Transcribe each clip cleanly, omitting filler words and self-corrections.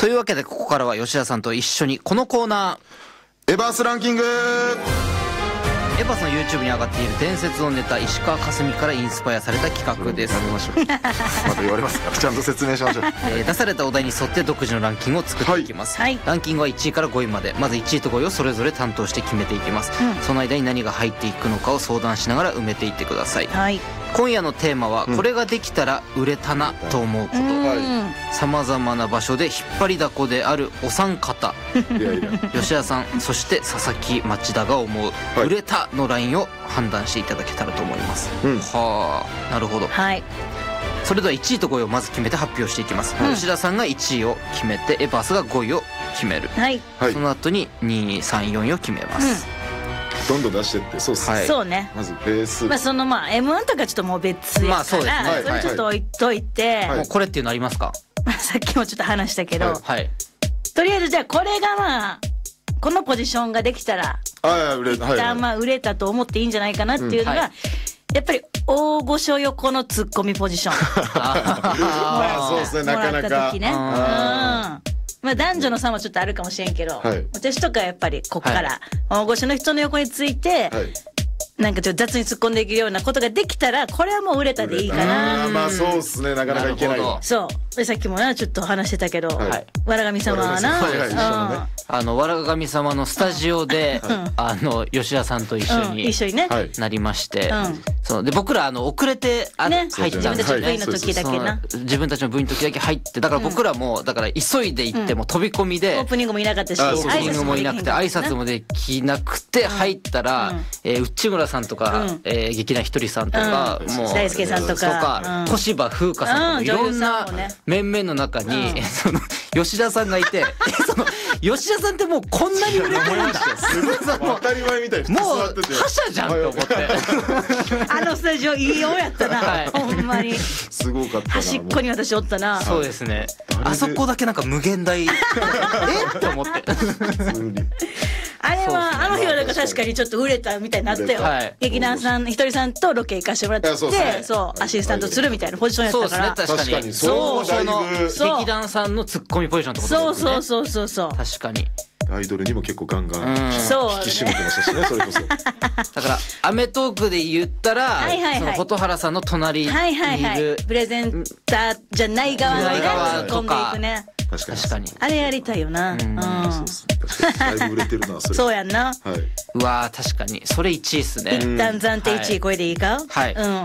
というわけでここからは吉田さんと一緒にこのコーナエバースランキング。 ー、エバスの YouTube に上がっている伝説のネタ石川佳純からインスパイアされた企画です。 やめましょうまた言われますからちゃんと説明しましょう出されたお題に沿って独自のランキングを作っていきます、 はいランキングは1位から5位まで、まず1位と5位をそれぞれ担当して決めていきます、その間に何が入っていくのかを相談しながら埋めていってください。 はい。 今夜のテーマは、これができたら売れたなと思うこと、さまざまな場所で引っ張りだこであるお三方いやいや吉田さんそして佐々木町田が思う、 はい売れたのラインを判断していただけたらと思います、はあなるほど。 はい。 それでは1位と5位をまず決めて発表していきます、吉田さんが1位を決めてエバースが5位を決める、 はい。 はいその後に2位3位4位を決めます、 どんどん出してってそうっす、 はいそうね。 まずベース、 まあそのM1 とかちょっともう別やまあそうから、 ですねそれちょっと置いといて、 はいもうこれっていうのありますか？ さっきもちょっと話したけど、 はいはいとりあえずじゃあこれがまあこのポジションができたら売れた、はいはい、 まあ売れたと思っていいんじゃないかなっていうのが、 うんはいやっぱり大御所横のツッコミポジションまあそうですねなかなもらったか時ね、まあ男女の差もちょっとあるかもしれんけど、 はい私とかやっぱりこっから大御所の人の横について、 はいなんかちょっと雑に突っ込んでいけるようなことができたらこれはもう売れたでいいかな。 まあそうっすねなかなかいけないわなるほどそうでさっきもなちょっと話してたけど、 はいわらがみ様はな、 はいはい一緒のねわらがみ様のスタジオで、吉田さんと一緒に一緒にね、 はいなりまして、 うんそうで僕ら遅れてね入ってたんですよね。 自分たちの V の時だけな、 その自分たちの部員の時だけ入ってだから僕らもだから急いで行っても飛び込みで、 オープニングもいなかったしあそうオープニングもいなくて挨拶ももできなくて入ったら、内村さんとか、劇団ひとりさんとか、もう大輔さんとか小芝風花さんとか、いろんな面々の中に、その吉田さんがいてその吉田さんってもうこんなに売れてるんだすごい当たり前みたいに普通もう座ってて覇者じゃんと思ってあのスタジオいいようやったな、 はいほんまにすごかったな端っこに私おったな。 そうですね。あそこだけなんか無限大って思って普通にあれはあの日はなんか確かにちょっと売れたみたいになったよ、 はい劇団さんひとりさんとロケ行かしてもらっていやそうですねそうアシスタントするみたいなポジションやそうですね。 ったから、 確かに確かにそれもだいぶの劇団さんのツッコミポジションってことそうですね。 そうそうそうそう確かに。 アイドルにも結構ガンガンうんそう引き締めてましたしねそれこそだから『アメトーーク』で言ったら、 はいはいはいその蛍原さんの隣にいる、 はいはいはいプレゼンターじゃない側のねない側突っ込んでいくね。 確かに確かに。 あれやりたいよな、うんそうですね確かにだいぶ売れてるなそれそうやんな。 はいうわー確かにそれ1位っすね。 一旦暫定1位これでいいか、 はいうん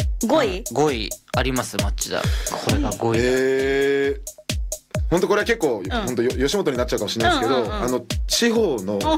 5位、 5位ありますマッチだ。これが5位。 本当これは結構本当吉本になっちゃうかもしれないですけど、地方の